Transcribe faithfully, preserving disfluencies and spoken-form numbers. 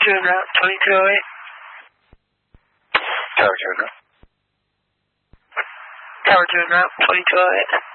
two en route, twenty-two oh eight. Tower two en route. Tower two en route, twenty-two oh eight.